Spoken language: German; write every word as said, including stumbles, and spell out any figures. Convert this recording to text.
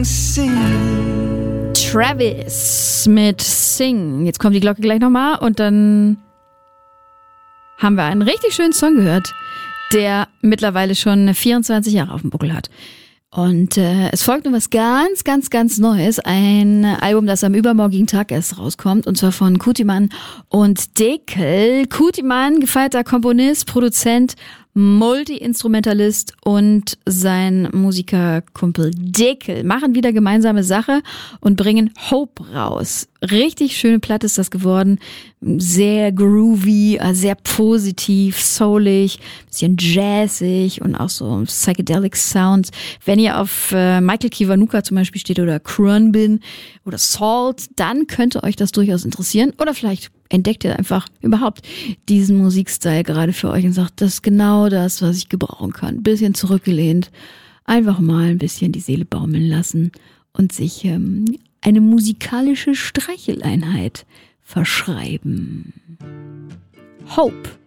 sing. Travis mit Sing. Jetzt kommt die Glocke gleich nochmal und dann haben wir einen richtig schönen Song gehört, der mittlerweile schon vierundzwanzig Jahre auf dem Buckel hat. Und äh, es folgt nun was ganz, ganz, ganz Neues. Ein Album, das am übermorgigen Tag erst rauskommt. Und zwar von Kutiman und Dekel. Kutiman, gefeierter Komponist, Produzent, Multi-Instrumentalist und sein Musikerkumpel Dekel machen wieder gemeinsame Sache und bringen Hope raus. Richtig schöne Platte ist das geworden. Sehr groovy, sehr positiv, soulig, bisschen jazzig und auch so psychedelic Sounds. Wenn ihr auf äh, Michael Kiwanuka zum Beispiel steht oder Khruangbin oder Salt, dann könnte euch das durchaus interessieren. Oder vielleicht entdeckt ihr einfach überhaupt diesen Musikstyle gerade für euch und sagt, das ist genau das, was ich gebrauchen kann. Bisschen zurückgelehnt, einfach mal ein bisschen die Seele baumeln lassen und sich ähm, eine musikalische Streicheleinheit verschreiben. Hope